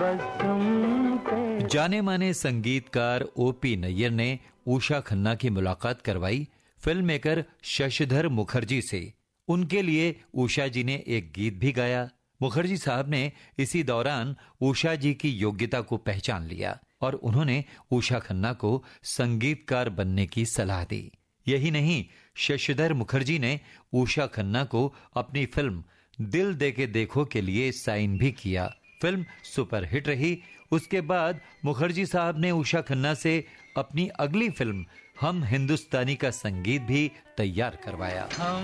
जाने माने संगीतकार ओपी नैयर ने उषा खन्ना की मुलाकात करवाई फिल्म मेकर शशिधर मुखर्जी से। उनके लिए उषा जी ने एक गीत भी गाया। मुखर्जी साहब ने इसी दौरान उषा जी की योग्यता को पहचान लिया और उन्होंने उषा खन्ना को संगीतकार बनने की सलाह दी। यही नहीं, शशिधर मुखर्जी ने उषा खन्ना को अपनी फिल्म दिल दे के देखो के लिए साइन भी किया। फिल्म सुपरहिट रही। उसके बाद मुखर्जी साहब ने उषा खन्ना से अपनी अगली फिल्म हम हिंदुस्तानी का संगीत भी तैयार करवाया।